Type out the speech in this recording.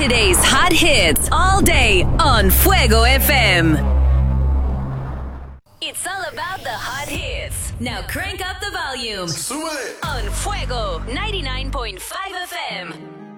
Today's hot hits all day on Fuego FM. It's all about the hot hits. Now crank up the volume. Súbele. On Fuego 99.5 FM.